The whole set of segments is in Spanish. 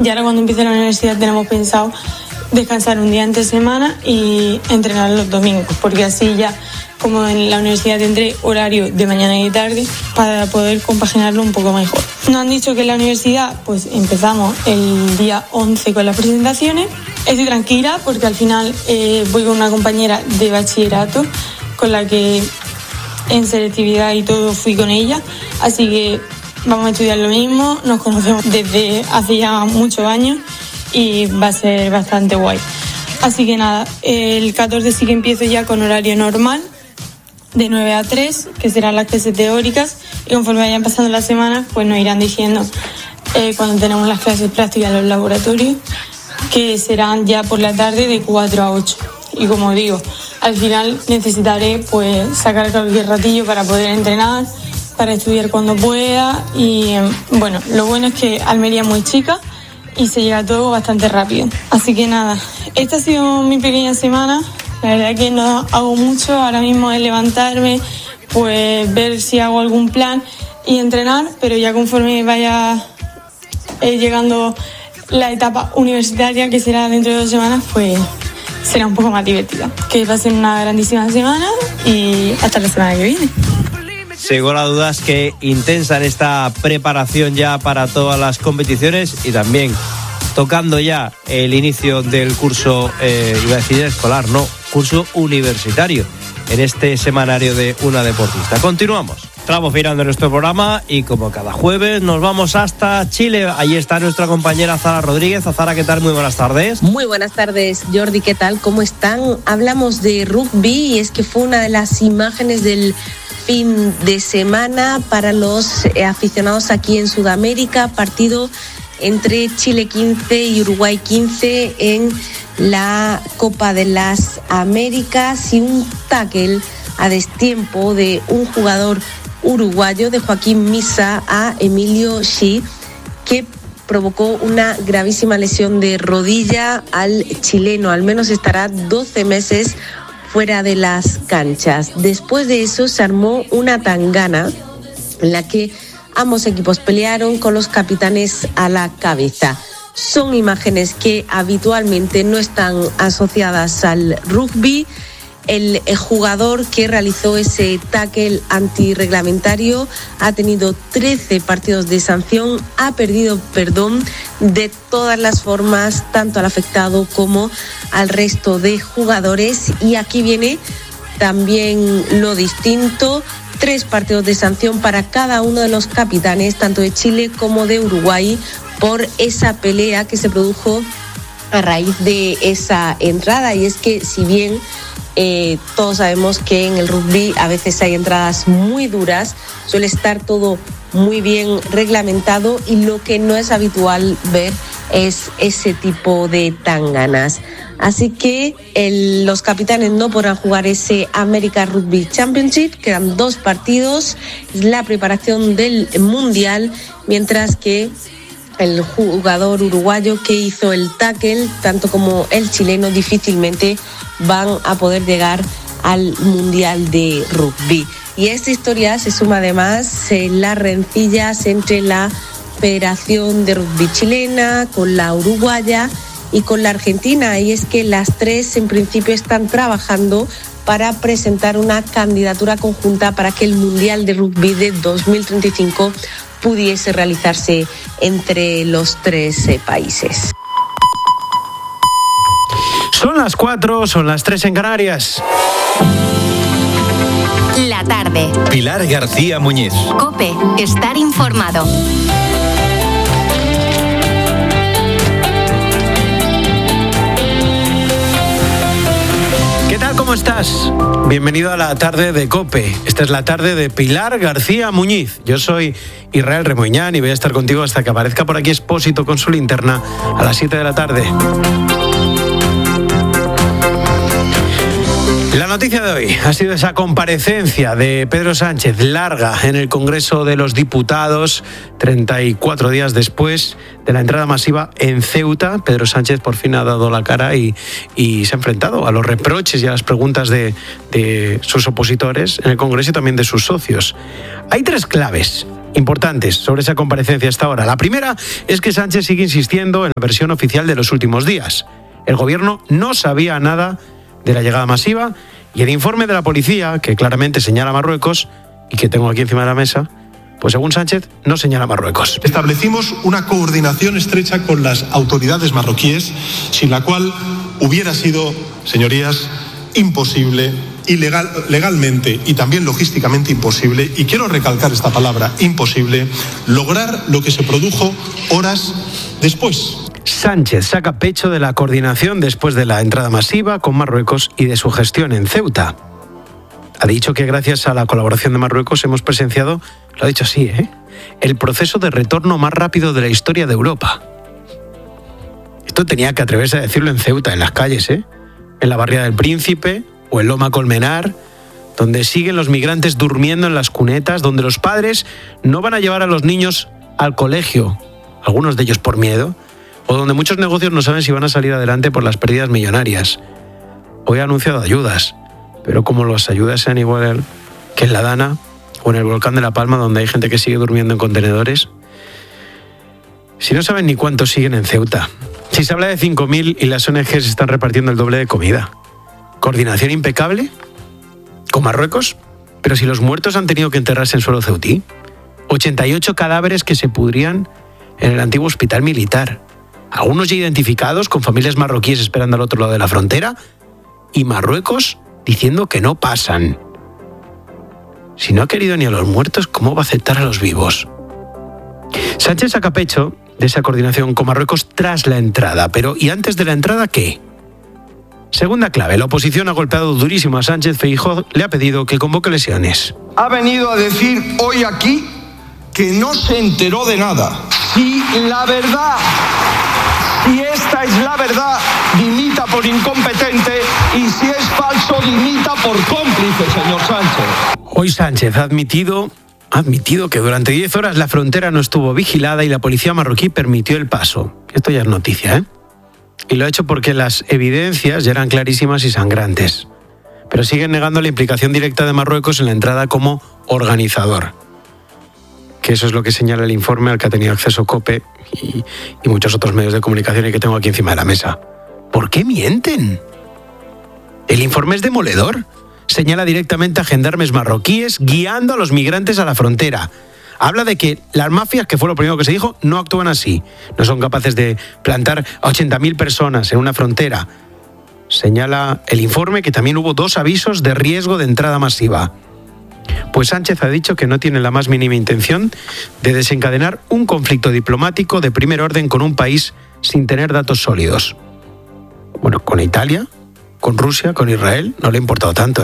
Y ahora cuando empiece la universidad tenemos pensado descansar un día entre semana y entrenar los domingos, porque así ya, como en la universidad tendré horario de mañana y tarde para poder compaginarlo un poco mejor. Nos han dicho que en la universidad pues empezamos el día 11 con las presentaciones. Estoy tranquila porque al final voy con una compañera de bachillerato con la que en selectividad y todo fui con ella, así que vamos a estudiar lo mismo, nos conocemos desde hace ya muchos años y va a ser bastante guay. Así que nada, el 14 sí que empiezo ya con horario normal, de 9 a 3, que serán las clases teóricas, y conforme vayan pasando las semanas, pues nos irán diciendo cuando tenemos las clases prácticas en los laboratorios, que serán ya por la tarde de 4 a 8. Y como digo, al final necesitaré pues sacar cualquier ratillo para poder entrenar, para estudiar cuando pueda, y bueno, lo bueno es que Almería es muy chica y se llega todo bastante rápido. Así que nada, esta ha sido mi pequeña semana. La verdad que no hago mucho, ahora mismo es levantarme, pues ver si hago algún plan y entrenar, pero ya conforme vaya llegando la etapa universitaria, que será dentro de 2 semanas, pues será un poco más divertida. Que va a ser una grandísima semana y hasta la semana que viene. Sin lugar a dudas que intensa en esta preparación ya para todas las competiciones y también tocando ya el inicio del curso, iba a decir escolar, no, curso universitario en este semanario de una deportista. Continuamos. Estamos mirando nuestro programa y como cada jueves nos vamos hasta Chile. Ahí está nuestra compañera Zara Rodríguez. Zara, ¿qué tal? Muy buenas tardes. Muy buenas tardes, Jordi, ¿qué tal? ¿Cómo están? Hablamos de rugby y es que fue una de las imágenes del fin de semana para los aficionados aquí en Sudamérica, partido entre Chile 15 y Uruguay 15 en la Copa de las Américas, y un tackle a destiempo de un jugador uruguayo, de Joaquín Misa, a Emilio Xi, que provocó una gravísima lesión de rodilla al chileno. Al menos estará 12 meses fuera de las canchas. Después de eso se armó una tangana en la que ambos equipos pelearon con los capitanes a la cabeza. Son imágenes que habitualmente no están asociadas al rugby. El jugador que realizó ese tackle antirreglamentario ha tenido 13 partidos de sanción, ha perdido perdón de todas las formas, tanto al afectado como al resto de jugadores. Y aquí viene también lo distinto: 3 partidos de sanción para cada uno de los capitanes, tanto de Chile como de Uruguay, por esa pelea que se produjo a raíz de esa entrada. Y es que, si bien todos sabemos que en el rugby a veces hay entradas muy duras, suele estar todo muy bien reglamentado, y lo que no es habitual ver es ese tipo de tanganas. Así que los capitanes no podrán jugar ese American Rugby Championship. Quedan 2 partidos, la preparación del Mundial, mientras que el jugador uruguayo que hizo el tackle, tanto como el chileno, difícilmente van a poder llegar al Mundial de Rugby. Y a esta historia se suma además las rencillas entre la Federación de Rugby chilena con la uruguaya y con la argentina, y es que las 3 en principio están trabajando para presentar una candidatura conjunta para que el Mundial de Rugby de 2035 pudiese realizarse entre los 3 países. Son las 4, son las 3 en Canarias. La tarde. Pilar García Muñiz. COPE, estar informado. ¿Qué tal? ¿Cómo estás? Bienvenido a la tarde de COPE. Esta es la tarde de Pilar García Muñiz. Yo soy Israel Remoñán y voy a estar contigo hasta que aparezca por aquí Expósito con su linterna a las 7 de la tarde. La noticia de hoy ha sido esa comparecencia de Pedro Sánchez, larga, en el Congreso de los Diputados, 34 días después de la entrada masiva en Ceuta. Pedro Sánchez por fin ha dado la cara y se ha enfrentado a los reproches y a las preguntas de sus opositores en el Congreso y también de sus socios. Hay 3 claves importantes sobre esa comparecencia hasta ahora. La primera es que Sánchez sigue insistiendo en la versión oficial de los últimos días. El gobierno no sabía nada de la llegada masiva y el informe de la policía, que claramente señala a Marruecos y que tengo aquí encima de la mesa, pues según Sánchez no señala a Marruecos. Establecimos una coordinación estrecha con las autoridades marroquíes, sin la cual hubiera sido, señorías, imposible, legalmente y también logísticamente imposible, y quiero recalcar esta palabra, imposible, lograr lo que se produjo horas después. Sánchez saca pecho de la coordinación después de la entrada masiva con Marruecos y de su gestión en Ceuta. Ha dicho que gracias a la colaboración de Marruecos hemos presenciado, lo ha dicho así, el proceso de retorno más rápido de la historia de Europa. Esto tenía que atreverse a decirlo en Ceuta, en las calles, en la Barriada del Príncipe o en Loma Colmenar, donde siguen los migrantes durmiendo en las cunetas, donde los padres no van a llevar a los niños al colegio, algunos de ellos por miedo, o donde muchos negocios no saben si van a salir adelante por las pérdidas millonarias. Hoy ha anunciado ayudas, pero como las ayudas sean igual que en La Dana o en el volcán de La Palma, donde hay gente que sigue durmiendo en contenedores, si no saben ni cuántos siguen en Ceuta, si se habla de 5.000 y las ONGs están repartiendo el doble de comida. ¿Coordinación impecable? ¿Con Marruecos? Pero si los muertos han tenido que enterrarse en suelo ceutí. 88 cadáveres que se pudrían en el antiguo hospital militar. Algunos ya identificados con familias marroquíes esperando al otro lado de la frontera. Y Marruecos diciendo que no pasan. Si no ha querido ni a los muertos, ¿cómo va a aceptar a los vivos? Sánchez saca pecho de esa coordinación con Marruecos tras la entrada. Pero ¿y antes de la entrada qué? Segunda clave, la oposición ha golpeado durísimo a Sánchez. Feijóo le ha pedido que convoque lesiones. Ha venido a decir hoy aquí que no se enteró de nada. Si esta es la verdad, dimita por incompetente, y si es falso, dimita por cómplice, señor Sánchez. Hoy Sánchez ha admitido que durante 10 horas la frontera no estuvo vigilada y la policía marroquí permitió el paso. Esto ya es noticia, Y lo ha hecho porque las evidencias ya eran clarísimas y sangrantes. Pero siguen negando la implicación directa de Marruecos en la entrada como organizador. Que eso es lo que señala el informe al que ha tenido acceso COPE y muchos otros medios de comunicación y que tengo aquí encima de la mesa. ¿Por qué mienten? El informe es demoledor. Señala directamente a gendarmes marroquíes guiando a los migrantes a la frontera. Habla de que las mafias, que fue lo primero que se dijo, no actúan así. No son capaces de plantar a 80.000 personas en una frontera. Señala el informe que también hubo 2 avisos de riesgo de entrada masiva. Pues Sánchez ha dicho que no tiene la más mínima intención de desencadenar un conflicto diplomático de primer orden con un país sin tener datos sólidos. Bueno, con Italia, con Rusia, con Israel, no le ha importado tanto,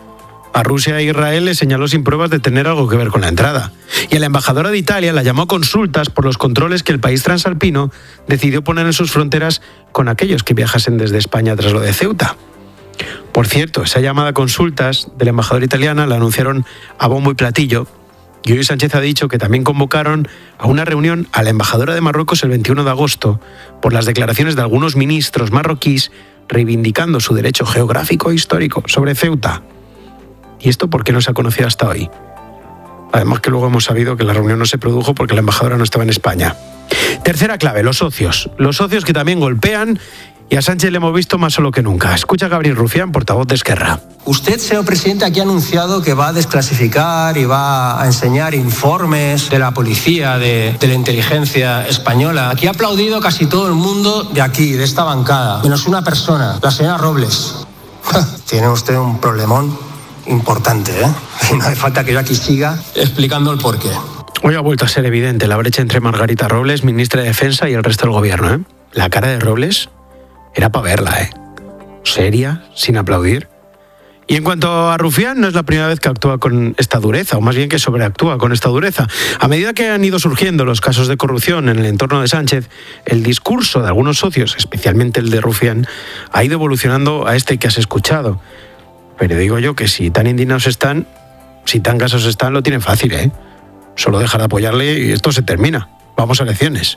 A Rusia e Israel le señaló sin pruebas de tener algo que ver con la entrada. Y a la embajadora de Italia la llamó a consultas por los controles que el país transalpino decidió poner en sus fronteras con aquellos que viajasen desde España tras lo de Ceuta. Por cierto, esa llamada a consultas de la embajadora italiana la anunciaron a bombo y platillo, y hoy Sánchez ha dicho que también convocaron a una reunión a la embajadora de Marruecos el 21 de agosto por las declaraciones de algunos ministros marroquíes reivindicando su derecho geográfico e histórico sobre Ceuta. ¿Y esto por qué no se ha conocido hasta hoy? Además que luego hemos sabido que la reunión no se produjo porque la embajadora no estaba en España. Tercera clave, los socios. Los socios que también golpean, y a Sánchez le hemos visto más solo que nunca. Escucha a Gabriel Rufián, portavoz de Esquerra. Usted, señor presidente, aquí ha anunciado que va a desclasificar y va a enseñar informes de la policía, de la inteligencia española. Aquí ha aplaudido casi todo el mundo de aquí, de esta bancada, menos una persona, la señora Robles. Tiene usted un problemón importante, Y no hace falta que yo aquí siga explicando el porqué. Hoy ha vuelto a ser evidente la brecha entre Margarita Robles, ministra de Defensa, y el resto del gobierno, La cara de Robles era para verla, seria, sin aplaudir. Y en cuanto a Rufián, no es la primera vez que actúa con esta dureza, o más bien que sobreactúa con esta dureza. A medida que han ido surgiendo los casos de corrupción en el entorno de Sánchez, el discurso de algunos socios, especialmente el de Rufián, ha ido evolucionando a este que has escuchado. Pero digo yo que si tan indignados están, si tan casos están, lo tienen fácil, Solo dejar de apoyarle y esto se termina. Vamos a elecciones.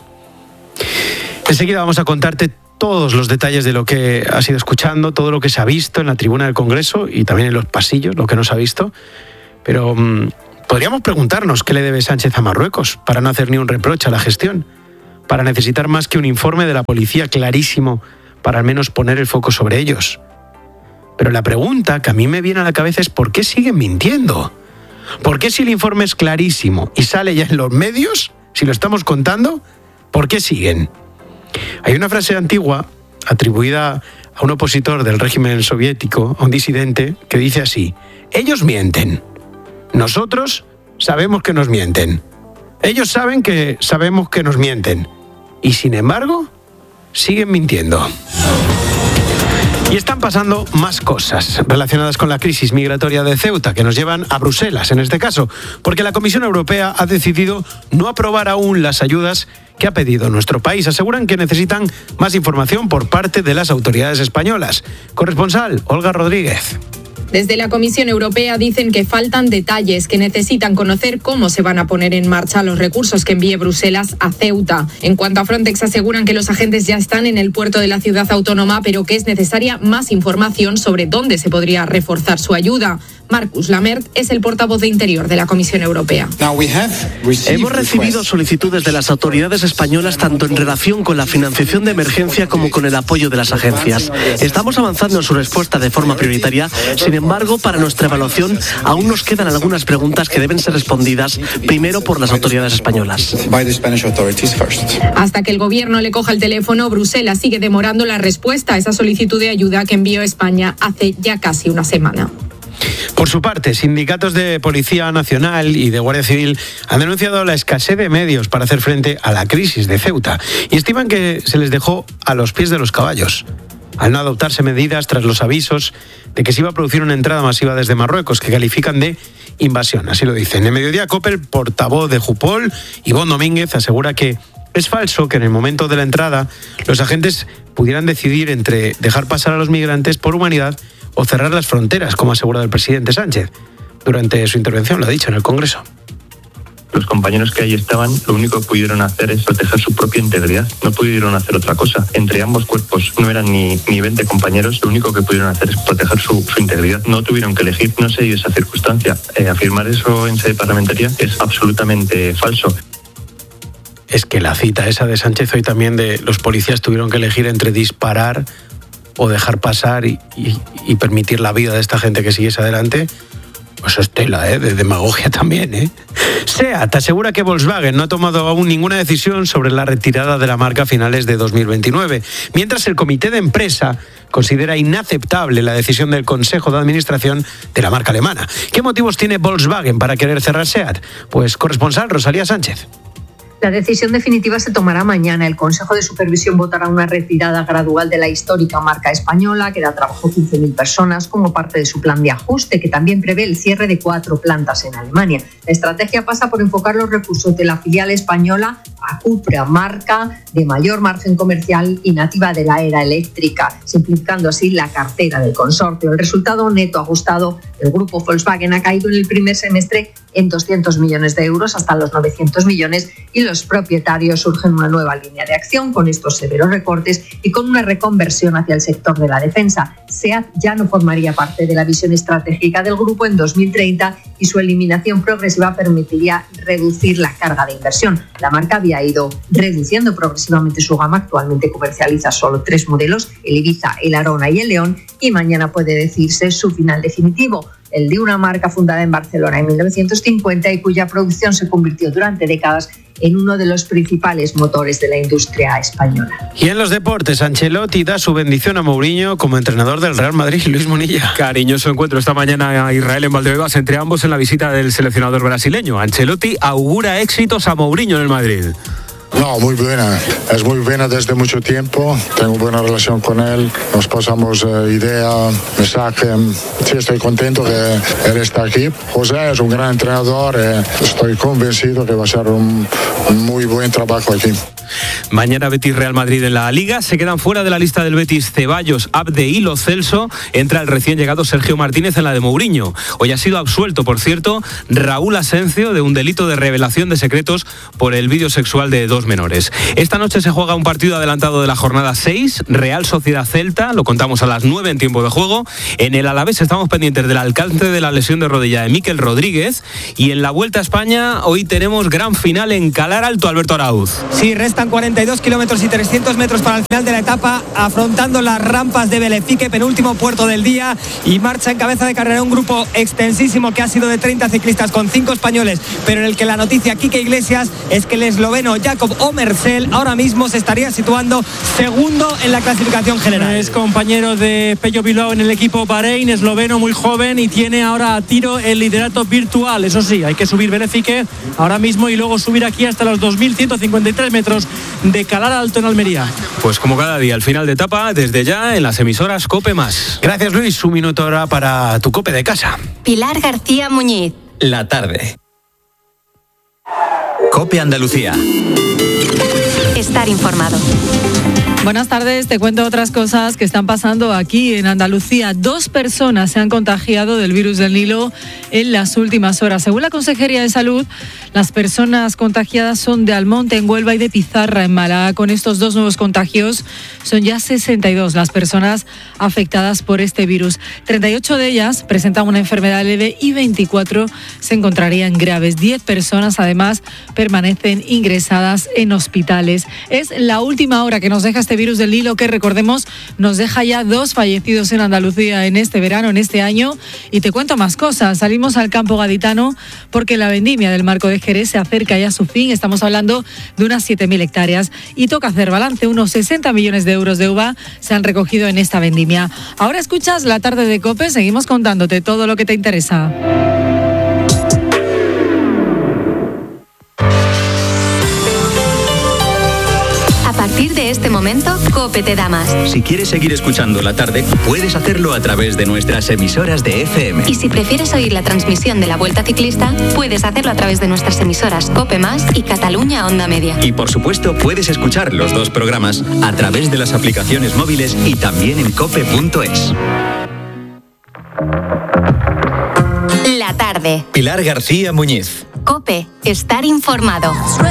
Enseguida vamos a contarte todos los detalles de lo que has ido escuchando, todo lo que se ha visto en la tribuna del Congreso y también en los pasillos, lo que no se ha visto. Pero Podríamos preguntarnos qué le debe Sánchez a Marruecos para no hacer ni un reproche a la gestión, para necesitar más que un informe de la policía clarísimo para al menos poner el foco sobre ellos. Pero la pregunta que a mí me viene a la cabeza es ¿por qué siguen mintiendo? ¿Por qué si el informe es clarísimo y sale ya en los medios, si lo estamos contando, por qué siguen? Hay una frase antigua atribuida a un opositor del régimen soviético, a un disidente, que dice así: ellos mienten. Nosotros sabemos que nos mienten. Ellos saben que sabemos que nos mienten. Y sin embargo, siguen mintiendo. Y están pasando más cosas relacionadas con la crisis migratoria de Ceuta, que nos llevan a Bruselas, en este caso, porque la Comisión Europea ha decidido no aprobar aún las ayudas que ha pedido nuestro país. Aseguran que necesitan más información por parte de las autoridades españolas. Corresponsal, Olga Rodríguez. Desde la Comisión Europea dicen que faltan detalles, que necesitan conocer cómo se van a poner en marcha los recursos que envíe Bruselas a Ceuta. En cuanto a Frontex, aseguran que los agentes ya están en el puerto de la ciudad autónoma, pero que es necesaria más información sobre dónde se podría reforzar su ayuda. Marcus Lamert es el portavoz de Interior de la Comisión Europea. Hemos recibido solicitudes de las autoridades españolas tanto en relación con la financiación de emergencia como con el apoyo de las agencias. Estamos avanzando en su respuesta de forma prioritaria. Sin embargo, para nuestra evaluación aún nos quedan algunas preguntas que deben ser respondidas primero por las autoridades españolas. Hasta que el gobierno le coja el teléfono, Bruselas sigue demorando la respuesta a esa solicitud de ayuda que envió España hace ya casi una semana. Por su parte, sindicatos de Policía Nacional y de Guardia Civil han denunciado la escasez de medios para hacer frente a la crisis de Ceuta y estiman que se les dejó a los pies de los caballos, al no adoptarse medidas tras los avisos de que se iba a producir una entrada masiva desde Marruecos, que califican de invasión, así lo dicen. En Mediodía Cope, el portavoz de Jupol, Ivonne Domínguez, asegura que es falso que en el momento de la entrada los agentes pudieran decidir entre dejar pasar a los migrantes por humanidad o cerrar las fronteras, como ha asegurado el presidente Sánchez. Durante su intervención lo ha dicho en el Congreso. Los compañeros que ahí estaban, lo único que pudieron hacer es proteger su propia integridad. No pudieron hacer otra cosa. Entre ambos cuerpos no eran ni 20 compañeros, lo único que pudieron hacer es proteger su integridad. No tuvieron que elegir, no se dio esa circunstancia. Afirmar eso en sede parlamentaria es absolutamente falso. Es que la cita esa de Sánchez hoy también de los policías tuvieron que elegir entre disparar o dejar pasar y permitir la vida de esta gente que siguiese adelante, pues es tela, de demagogia también, SEAT asegura que Volkswagen no ha tomado aún ninguna decisión sobre la retirada de la marca a finales de 2029, mientras el comité de empresa considera inaceptable la decisión del Consejo de Administración de la marca alemana. ¿Qué motivos tiene Volkswagen para querer cerrar SEAT? Pues corresponsal Rosalía Sánchez. La decisión definitiva se tomará mañana. El Consejo de Supervisión votará una retirada gradual de la histórica marca española, que da trabajo a 15.000 personas, como parte de su plan de ajuste, que también prevé el cierre de 4 plantas en Alemania. La estrategia pasa por enfocar los recursos de la filial española a Cupra, marca de mayor margen comercial y nativa de la era eléctrica, simplificando así la cartera del consorcio. El resultado neto ajustado del grupo Volkswagen ha caído en el primer semestre en 200 millones de euros hasta los 900 millones y los propietarios surgen una nueva línea de acción con estos severos recortes y con una reconversión hacia el sector de la defensa. SEAT ya no formaría parte de la visión estratégica del grupo en 2030 y su eliminación progresiva permitiría reducir la carga de inversión. La marca había ido reduciendo progresivamente su gama, actualmente comercializa solo 3 modelos, el Ibiza, el Arona y el León, y mañana puede decirse su final definitivo, el de una marca fundada en Barcelona en 1950 y cuya producción se convirtió durante décadas en uno de los principales motores de la industria española. Y en los deportes, Ancelotti da su bendición a Mourinho como entrenador del Real Madrid. Luis Munilla. Cariñoso encuentro esta mañana a Israel en Valdebebas entre ambos en la visita del seleccionador brasileño. Ancelotti augura éxitos a Mourinho en el Madrid. No, muy buena. Es muy buena desde mucho tiempo. Tengo buena relación con él. Nos pasamos ideas, mensajes. Sí, estoy contento que él está aquí. José es un gran entrenador. Estoy convencido que va a ser un muy buen trabajo aquí. Mañana Betis Real Madrid en la Liga. Se quedan fuera de la lista del Betis Ceballos, Abde y Lo Celso. Entra el recién llegado Sergio Martínez en la de Mourinho. Hoy ha sido absuelto, por cierto, Raúl Asencio de un delito de revelación de secretos por el vídeo sexual de 2 menores. Esta noche se juega un partido adelantado de la jornada 6, Real Sociedad Celta, lo contamos a las 9 en tiempo de juego. En el Alavés estamos pendientes del alcance de la lesión de rodilla de Mikel Rodríguez. Y en la Vuelta a España hoy tenemos gran final en Calar Alto, Alberto Arauz. Sí, restan 42 kilómetros y 300 metros para el final de la etapa, afrontando las rampas de Belefique, penúltimo puerto del día, y marcha en cabeza de carrera un grupo extensísimo que ha sido de 30 ciclistas con 5 españoles, pero en el que la noticia, Quique Iglesias, es que el esloveno Jakob Omersel ahora mismo se estaría situando segundo en la clasificación general. Es compañero de Pello Bilbao en el equipo Bahrein, esloveno muy joven, y tiene ahora a tiro el liderato virtual. Eso sí, hay que subir Belefique ahora mismo y luego subir aquí hasta los 2.153 metros de Calar Alto en Almería. Pues como cada día, al final de etapa, desde ya en las emisoras COPE+. Gracias, Luis. Un minuto ahora para tu COPE de casa. Pilar García Muñiz. La tarde. COPE Andalucía. Estar informado. Buenas tardes, te cuento otras cosas que están pasando aquí en Andalucía. 2 personas se han contagiado del virus del Nilo en las últimas horas. Según la Consejería de Salud, las personas contagiadas son de Almonte, en Huelva, y de Pizarra, en Málaga. Con estos 2 nuevos contagios son ya 62 las personas afectadas por este virus. 38 de ellas presentan una enfermedad leve y 24 se encontrarían graves. 10 personas, además, permanecen ingresadas en hospitales. Es la última hora que nos deja este virus del Nilo, que, recordemos, nos deja ya 2 fallecidos en Andalucía en este verano, en este año. Y te cuento más cosas. Salimos al campo gaditano porque la vendimia del Marco de Jerez se acerca ya a su fin. Estamos hablando de unas 7.000 hectáreas y toca hacer balance. Unos 60 millones de euros de uva se han recogido en esta vendimia. Ahora escuchas La Tarde de COPE. Seguimos contándote todo lo que te interesa. A partir de este momento, COPE te da más. Si quieres seguir escuchando La Tarde, puedes hacerlo a través de nuestras emisoras de FM. Y si prefieres oír la transmisión de la Vuelta Ciclista, puedes hacerlo a través de nuestras emisoras COPE+ y Cataluña Onda Media. Y por supuesto, puedes escuchar los 2 programas a través de las aplicaciones móviles y también en cope.es. La tarde. Pilar García Muñiz. COPE. Estar informado.